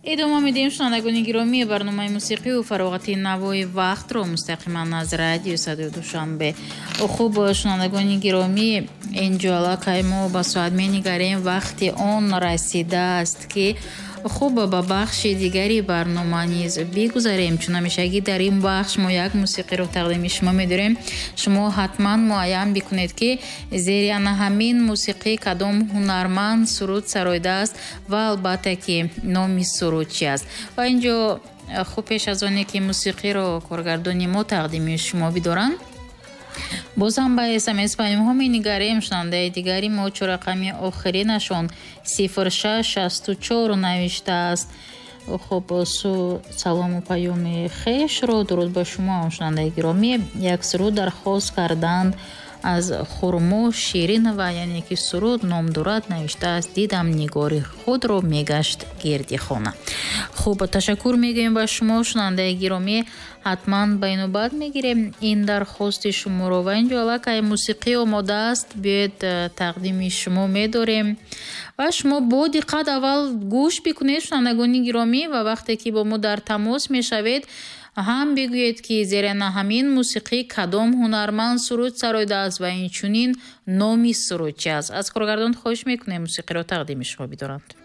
идома медиҳем шунавандагони гиромӣ барномаи мусиқию фароғати навои вақтро мустақиман аз радио Садои Душанбе. хуб шунавандагони гиромӣ, инҷо аллакай мо ба соат менигарем, вақти он расидааст ки хуб ба бахши дигари барнома низ бигузарем. Чун ҳамешагӣ дар ин бахш мо як мусиқиро тақдими шумо медорем. Шумо ҳатман муайян бикунед ки зери ана ҳамин мусиқӣ кадом ҳунарманд суруд сароидааст ва албатта ки номи суруд чи аст. Ва инҷо хуб пеш аз оне ки мусиқиро коргардони мо тақдими шумо бидоранд, боз ҳам ба смс паёмҳо менигарем. шунавандаи дигари мо чорақами охиринашон 0664 навиштааст. хуб салому паёми хешро дуруд ба шумо шунавандаи гиромӣ. як суруд дархост карданд аз хурмо Ширинова, яъне ки суруд ном дорад, навиштааст дидам нигори худро мегашт гирди хона. хуб ташаккур мегӯем ба шумо шунавандаи гиромӣ. ҳатман ба инобат мегирем ин дархости шуморо. ва инҷо аллакай мусиқӣ омода аст, биёед тақдими шумо медорем ва шумо бо диққат аввал гӯш бикунед шунавандагони гиромӣ ва вақте ки бо мо дар тамос мешавед ҳам бигӯед ки зери ана ҳамин мусиқӣ кадом ҳунарманд суруд сароидааст ва инчунин номи суруд чи аст. аз коргардон хоҳиш мекунем мусиқиро тақдими шумо бидоранд.